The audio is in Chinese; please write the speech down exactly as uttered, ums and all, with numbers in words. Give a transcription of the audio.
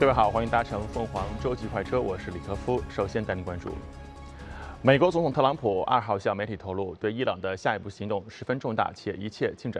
各位好，欢迎搭乘凤凰洲际快车，我是李科夫。首先带您关注，美国总统特朗普二号向媒体透露，对伊朗的下一步行动十分重大，且一切进展